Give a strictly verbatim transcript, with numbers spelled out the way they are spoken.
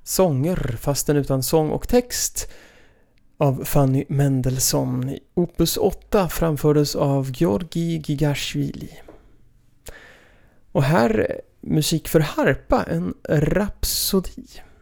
sånger fastän utan sång och text av Fanny Mendelssohn. Opus åtta framfördes av Georgi Gigashvili. Och här musik för harpa, en rapsodi.